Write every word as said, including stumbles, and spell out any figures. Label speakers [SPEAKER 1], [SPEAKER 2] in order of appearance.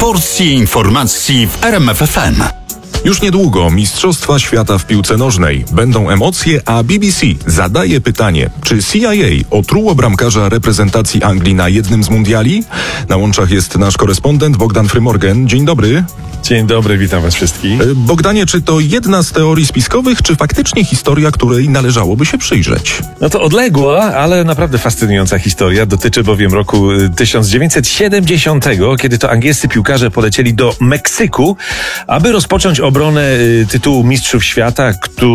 [SPEAKER 1] porcję informacji w R M F F M.
[SPEAKER 2] Już niedługo Mistrzostwa Świata w piłce nożnej. Będą emocje, a B B C zadaje pytanie, czy C I A otruło bramkarza reprezentacji Anglii na jednym z mundiali? Na łączach jest nasz korespondent Bogdan Frymorgan. Dzień dobry.
[SPEAKER 3] Dzień dobry, witam was wszystkich.
[SPEAKER 2] Bogdanie, czy to jedna z teorii spiskowych, czy faktycznie historia, której należałoby się przyjrzeć?
[SPEAKER 3] No to odległa, ale naprawdę fascynująca historia. Dotyczy bowiem roku tysiąc dziewięćset siedemdziesiątego, kiedy to angielscy piłkarze polecieli do Meksyku, aby rozpocząć obronę tytułu Mistrzów Świata, który